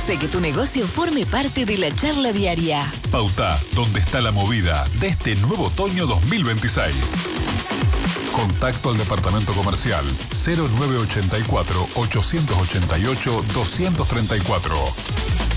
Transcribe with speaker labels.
Speaker 1: Hace que tu negocio forme parte de la charla diaria.
Speaker 2: Pauta, ¿dónde está la movida de este nuevo otoño 2026? Contacto al departamento comercial 0984 888 234.